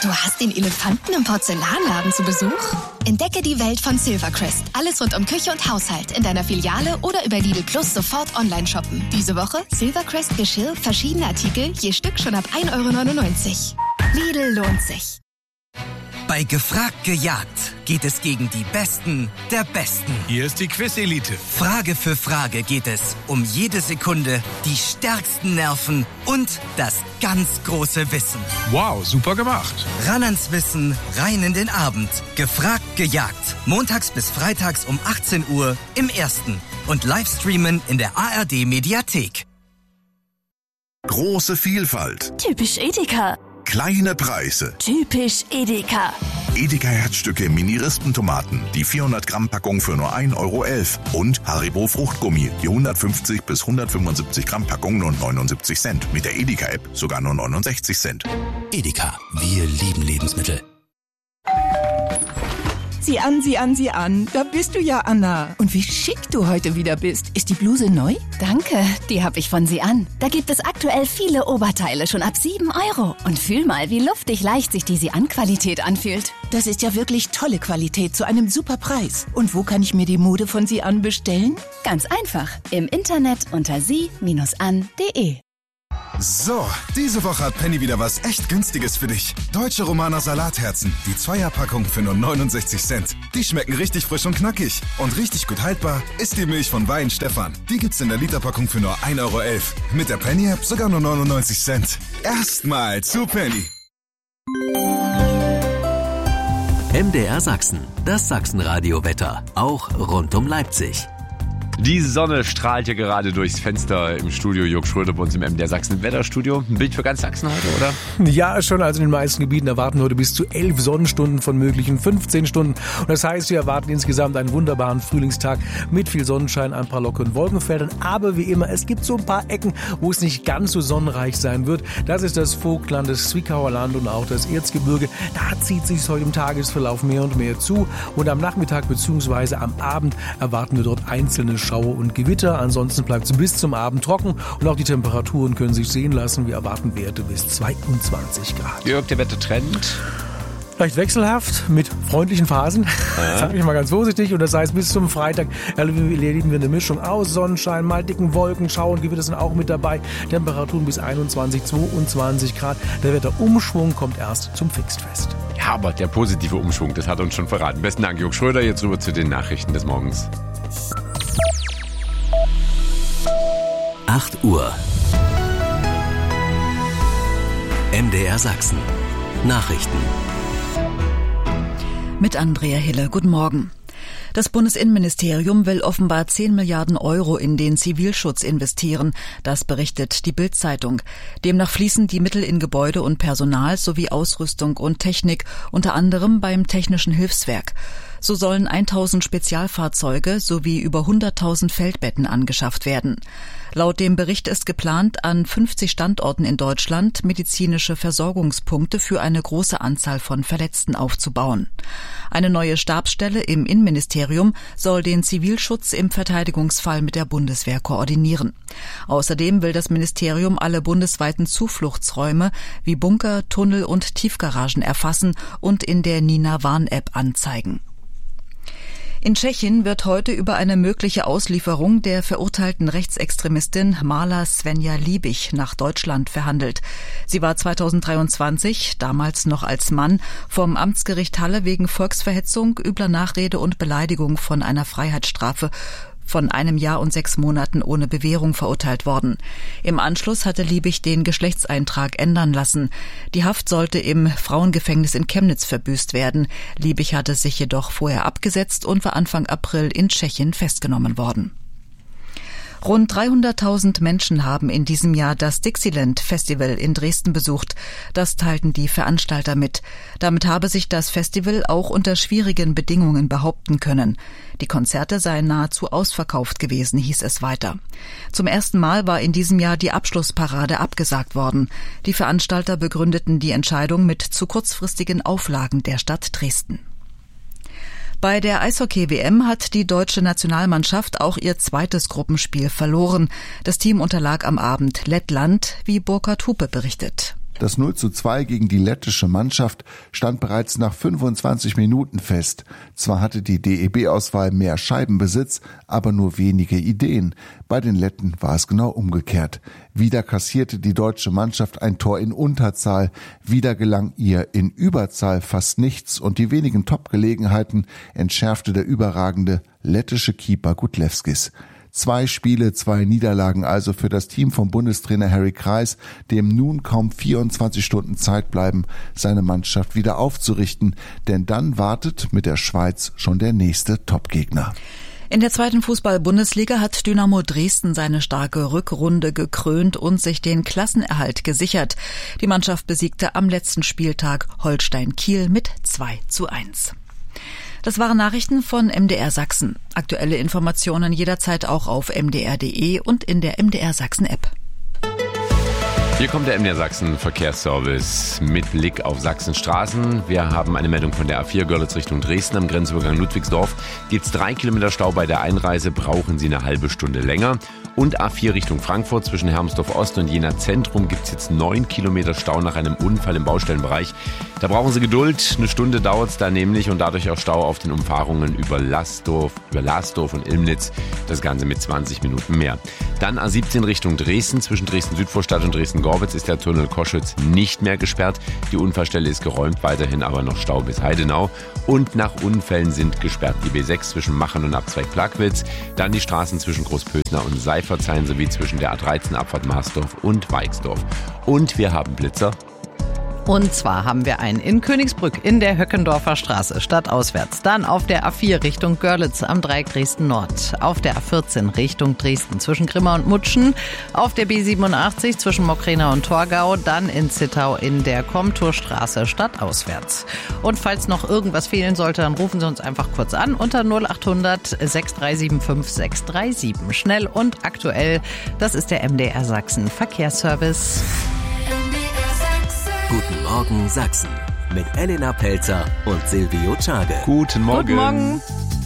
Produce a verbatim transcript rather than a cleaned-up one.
Du hast den Elefanten im Porzellanladen zu Besuch? Entdecke die Welt von Silvercrest. Alles rund um Küche und Haushalt in deiner Filiale oder über Lidl Plus sofort online shoppen. Diese Woche Silvercrest Geschirr, verschiedene Artikel, je Stück schon ab ein Euro neunundneunzig. Lidl lohnt sich. Bei Gefragt gejagt geht es gegen die Besten der Besten. Hier ist die Quiz-Elite. Frage für Frage geht es um jede Sekunde, die stärksten Nerven und das ganz große Wissen. Wow, super gemacht. Ran ans Wissen, rein in den Abend. Gefragt gejagt. Montags bis freitags um achtzehn Uhr im Ersten. Und Livestreamen in der A R D-Mediathek. Große Vielfalt. Typisch Edeka. Kleine Preise. Typisch Edeka. Edeka Herzstücke Mini-Rispentomaten, die vierhundert Gramm Packung für nur ein Euro elf. Und Haribo Fruchtgummi, die hundertfünfzig bis hundertfünfundsiebzig Gramm Packung nur neunundsiebzig Cent. Mit der Edeka-App sogar nur neunundsechzig Cent. Edeka, wir lieben Lebensmittel. Sieh an, sieh an, sieh an. Da bist du ja, Anna. Und wie schick du heute wieder bist. Ist die Bluse neu? Danke, die habe ich von Sie an. Da gibt es aktuell viele Oberteile schon ab sieben Euro. Und fühl mal, wie luftig leicht sich die Sie an Qualität anfühlt. Das ist ja wirklich tolle Qualität zu einem super Preis. Und wo kann ich mir die Mode von Sie an bestellen? Ganz einfach. Im Internet unter sie Bindestrich an punkt de. So, diese Woche hat Penny wieder was echt Günstiges für dich. Deutsche Romaner Salatherzen, die Zweierpackung für nur neunundsechzig Cent. Die schmecken richtig frisch und knackig. Und richtig gut haltbar ist die Milch von Wein Stefan. Die gibt's in der Literpackung für nur ein Euro elf. Mit der Penny-App sogar nur neunundneunzig Cent. Erstmal zu Penny. M D R Sachsen, das Sachsenradio-Wetter, auch rund um Leipzig. Die Sonne strahlt hier gerade durchs Fenster im Studio. Jörg Schröder bei uns im M D R Sachsen Wetterstudio. Ein Bild für ganz Sachsen heute, oder? Ja, schon. Also in den meisten Gebieten erwarten wir heute bis zu elf Sonnenstunden von möglichen fünfzehn Stunden. Und das heißt, wir erwarten insgesamt einen wunderbaren Frühlingstag mit viel Sonnenschein, ein paar lockeren Wolkenfeldern. Aber wie immer, es gibt so ein paar Ecken, wo es nicht ganz so sonnenreich sein wird. Das ist das Vogtland, das Zwickauer Land und auch das Erzgebirge. Da zieht sich heute im Tagesverlauf mehr und mehr zu. Und am Nachmittag bzw. am Abend erwarten wir dort einzelne Schauer und Gewitter. Ansonsten bleibt es bis zum Abend trocken und auch die Temperaturen können sich sehen lassen. Wir erwarten Werte bis zweiundzwanzig Grad. Jörg, der Wettertrend? Vielleicht wechselhaft mit freundlichen Phasen, ja. Sag ich mal ganz vorsichtig. Und das heißt, bis zum Freitag erleben wir eine Mischung aus Sonnenschein, mal dicken Wolken, Schauer und Gewitter sind auch mit dabei. Temperaturen bis einundzwanzig, zweiundzwanzig Grad. Der Wetterumschwung kommt erst zum Pfingstfest. Ja, aber der positive Umschwung, das hat uns schon verraten. Besten Dank, Jörg Schröder. Jetzt rüber zu den Nachrichten des Morgens. acht Uhr. M D R Sachsen. Nachrichten. Mit Andrea Hille. Guten Morgen. Das Bundesinnenministerium will offenbar zehn Milliarden Euro in den Zivilschutz investieren. Das berichtet die Bild-Zeitung. Demnach fließen die Mittel in Gebäude und Personal sowie Ausrüstung und Technik, unter anderem beim Technischen Hilfswerk. So sollen tausend Spezialfahrzeuge sowie über hunderttausend Feldbetten angeschafft werden. Laut dem Bericht ist geplant, an fünfzig Standorten in Deutschland medizinische Versorgungspunkte für eine große Anzahl von Verletzten aufzubauen. Eine neue Stabsstelle im Innenministerium soll den Zivilschutz im Verteidigungsfall mit der Bundeswehr koordinieren. Außerdem will das Ministerium alle bundesweiten Zufluchtsräume wie Bunker, Tunnel und Tiefgaragen erfassen und in der Nina-Warn-App anzeigen. In Tschechien wird heute über eine mögliche Auslieferung der verurteilten Rechtsextremistin Marla Svenja Liebig nach Deutschland verhandelt. Sie war zweitausenddreiundzwanzig, damals noch als Mann, vom Amtsgericht Halle wegen Volksverhetzung, übler Nachrede und Beleidigung von einer Freiheitsstrafe von einem Jahr und sechs Monaten ohne Bewährung verurteilt worden. Im Anschluss hatte Liebig den Geschlechtseintrag ändern lassen. Die Haft sollte im Frauengefängnis in Chemnitz verbüßt werden. Liebig hatte sich jedoch vorher abgesetzt und war Anfang April in Tschechien festgenommen worden. Rund dreihunderttausend Menschen haben in diesem Jahr das Dixieland Festival in Dresden besucht. Das teilten die Veranstalter mit. Damit habe sich das Festival auch unter schwierigen Bedingungen behaupten können. Die Konzerte seien nahezu ausverkauft gewesen, hieß es weiter. Zum ersten Mal war in diesem Jahr die Abschlussparade abgesagt worden. Die Veranstalter begründeten die Entscheidung mit zu kurzfristigen Auflagen der Stadt Dresden. Bei der Eishockey-W M hat die deutsche Nationalmannschaft auch ihr zweites Gruppenspiel verloren. Das Team unterlag am Abend Lettland, wie Burkhard Hupe berichtet. Das null zu zwei gegen die lettische Mannschaft stand bereits nach fünfundzwanzig Minuten fest. Zwar hatte die D E B-Auswahl mehr Scheibenbesitz, aber nur wenige Ideen. Bei den Letten war es genau umgekehrt. Wieder kassierte die deutsche Mannschaft ein Tor in Unterzahl. Wieder gelang ihr in Überzahl fast nichts und die wenigen Top-Gelegenheiten entschärfte der überragende lettische Keeper Gudlewskis. Zwei Spiele, zwei Niederlagen also für das Team von Bundestrainer Harry Kreis, dem nun kaum vierundzwanzig Stunden Zeit bleiben, seine Mannschaft wieder aufzurichten. Denn dann wartet mit der Schweiz schon der nächste Topgegner. In der zweiten Fußball-Bundesliga hat Dynamo Dresden seine starke Rückrunde gekrönt und sich den Klassenerhalt gesichert. Die Mannschaft besiegte am letzten Spieltag Holstein Kiel mit zwei zu eins. Das waren Nachrichten von M D R Sachsen. Aktuelle Informationen jederzeit auch auf m d r punkt d e und in der M D R Sachsen App. Hier kommt der M D R Sachsen Verkehrsservice mit Blick auf Sachsens Straßen. Wir haben eine Meldung von der A vier Görlitz Richtung Dresden am Grenzübergang Ludwigsdorf. Gibt's drei Kilometer Stau bei der Einreise, brauchen Sie eine halbe Stunde länger. Und A vier Richtung Frankfurt zwischen Hermsdorf Ost und Jena Zentrum gibt's jetzt neun Kilometer Stau nach einem Unfall im Baustellenbereich. Da brauchen Sie Geduld, eine Stunde dauert's da nämlich und dadurch auch Stau auf den Umfahrungen über Lasdorf, über Lasdorf und Ilmnitz. Das Ganze mit zwanzig Minuten mehr. Dann A siebzehn Richtung Dresden zwischen Dresden-Südvorstadt und Dresden-Gorbitz ist der Tunnel Koschütz nicht mehr gesperrt. Die Unfallstelle ist geräumt, weiterhin aber noch Stau bis Heidenau. Und nach Unfällen sind gesperrt die B sechs zwischen Machen und Abzweig Plagwitz, dann die Straßen zwischen Großpösner und Seifertshain sowie zwischen der A dreizehn Abfahrt Marsdorf und Weixdorf. Und wir haben Blitzer. Und zwar haben wir einen in Königsbrück in der Höckendorfer Straße, stadtauswärts. Dann auf der A vier Richtung Görlitz am Dreieck Dresden Nord. Auf der A vierzehn Richtung Dresden zwischen Grimma und Mutschen. Auf der B siebenundachtzig zwischen Mockrena und Torgau. Dann in Zittau in der Komturstraße, stadtauswärts. Und falls noch irgendwas fehlen sollte, dann rufen Sie uns einfach kurz an unter null achthundert sechs drei sieben fünf sechs drei sieben. Schnell und aktuell, das ist der M D R Sachsen Verkehrsservice. Guten Morgen Sachsen mit Elena Pelzer und Silvio Czage. Guten Morgen. Guten Morgen.